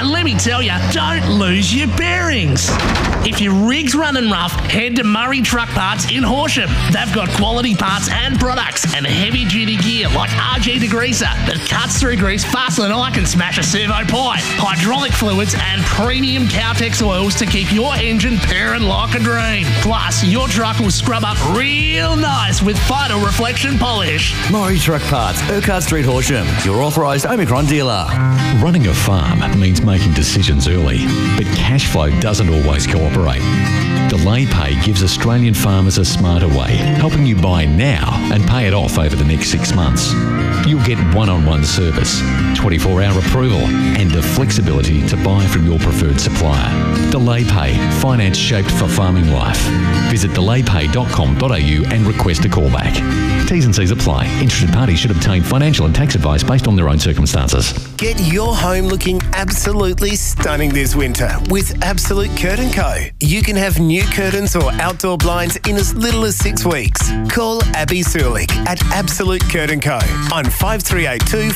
And let me tell you, don't lose your bearings. If your rig's running rough, head to Murray Truck Parts in Horsham. They've got quality parts and products and heavy-duty gear like RG degreaser that cuts through grease faster than I can smash a servo pipe, hydraulic fluids and premium Cowtex oils to keep your engine purring like a dream. Plus, your truck will scrub up real nice with Phyto Reflection polish. Murray Truck Parts, Urquhart Street, Horsham, your authorised Omicron dealer. Running a farm means making decisions early, but cash flow doesn't always cooperate. Delay Pay gives Australian farmers a smarter way, helping you buy now and pay it off over the next 6 months. You'll get one-on-one service, 24-hour approval, and the flexibility to buy from your preferred supplier. Delay Pay, finance shaped for farming life. Visit delaypay.com.au and request a callback. T's and C's apply. Interested parties should obtain financial and tax advice based on their own circumstances. Get your home looking absolutely stunning this winter with Absolute Curtain Co. You can have new curtains or outdoor blinds in as little as 6 weeks. Call Abby Sulik at Absolute Curtain Co. on 5382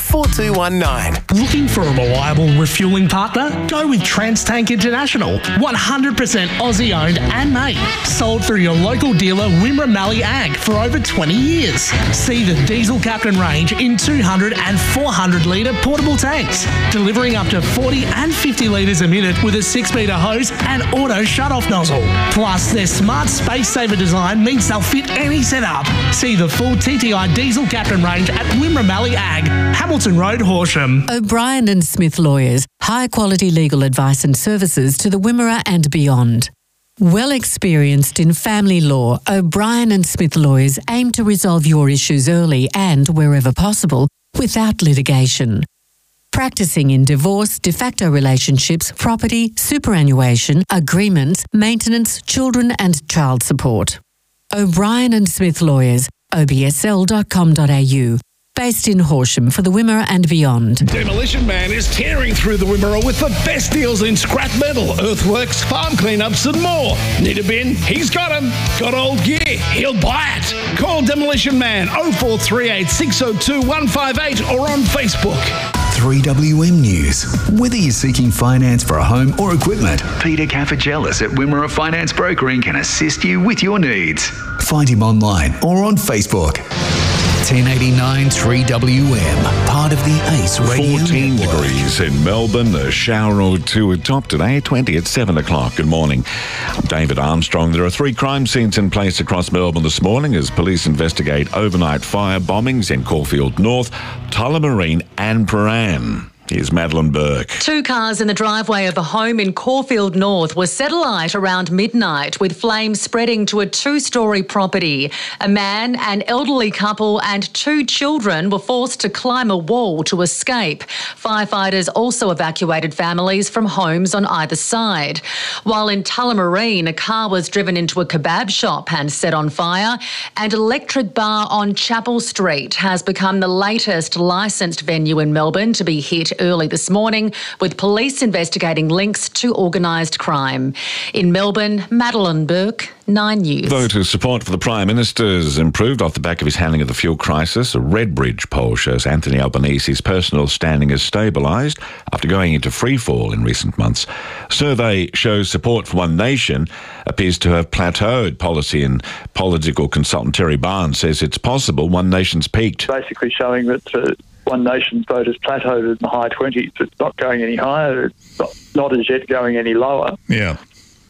4219. Looking for a reliable refuelling partner? Go with TransTank International. 100% Aussie owned and made. Sold through your local dealer Wimmera Mallee Ag for over 20 years. See the Diesel Captain range in 200 and 400 litre portable tanks, delivering up to 40 and 50 litres a minute with a 6-metre hose and auto shut-off nozzle. Plus, their smart space-saver design means they'll fit any setup. See the full TTI Diesel Captain range at Wimmera Mallee Ag, Hamilton Road, Horsham. O'Brien and Smith Lawyers, high-quality legal advice and services to the Wimmera and beyond. Well experienced in family law, O'Brien and Smith Lawyers aim to resolve your issues early and, wherever possible, without litigation. Practicing in divorce, de facto relationships, property, superannuation, agreements, maintenance, children and child support. O'Brien and Smith Lawyers, obsl.com.au. Based in Horsham for the Wimmera and beyond. Demolition Man is tearing through the Wimmera with the best deals in scrap metal, earthworks, farm cleanups and more. Need a bin? He's got them. Got old gear? He'll buy it. Call Demolition Man 0438 602 158 or on Facebook. 3WM News. Whether you're seeking finance for a home or equipment, Peter Cafagelis at Wimmera Finance Brokering can assist you with your needs. Find him online or on Facebook. 1089 3WM, part of the ACE Radio 14 network. degrees in Melbourne, a shower or two atop today, 20 at 7 o'clock. Good morning. I'm David Armstrong. There are 3 crime scenes in place across Melbourne this morning as police investigate overnight fire bombings in Caulfield North, Tullamarine and Prahran. Here's Madeline Burke. 2 cars in the driveway of a home in Caulfield North were set alight around midnight with flames spreading to a 2-storey property. A man, an elderly couple and 2 children were forced to climb a wall to escape. Firefighters also evacuated families from homes on either side. While in Tullamarine, a car was driven into a kebab shop and set on fire, and Electric Bar on Chapel Street has become the latest licensed venue in Melbourne to be hit early this morning, with police investigating links to organised crime. In Melbourne, Madeline Burke, 9 News. Voter support for the Prime Minister's improved off the back of his handling of the fuel crisis. A Redbridge poll shows Anthony Albanese's personal standing has stabilised after going into freefall in recent months. Survey shows support for One Nation appears to have plateaued. Policy and political consultant Terry Barnes says it's possible One Nation's peaked. Basically showing that One Nation's vote has plateaued in the high 20s. It's not going any higher. It's not as yet going any lower. Yeah.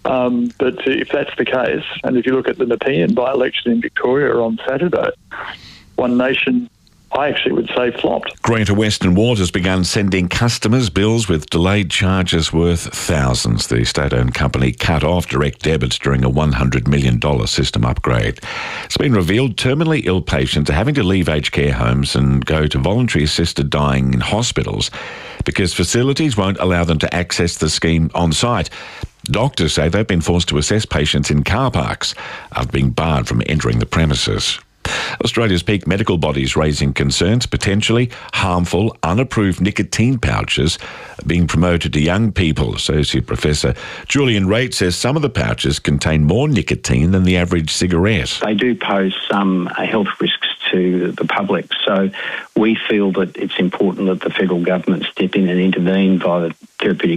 But if that's the case, and if you look at the Nepean by-election in Victoria on Saturday, One Nation, I actually would say, flopped. Greater Western Waters began sending customers bills with delayed charges worth thousands. The state-owned company cut off direct debits during a $100 million system upgrade. It's been revealed terminally ill patients are having to leave aged care homes and go to voluntary assisted dying in hospitals because facilities won't allow them to access the scheme on site. Doctors say they've been forced to assess patients in car parks after being barred from entering the premises. Australia's peak medical bodies raising concerns potentially harmful, unapproved nicotine pouches being promoted to young people. Associate Professor Julian Raitt says some of the pouches contain more nicotine than the average cigarette. They do pose some health risks to the public, so we feel that it's important that the federal government step in and intervene via the Therapeutic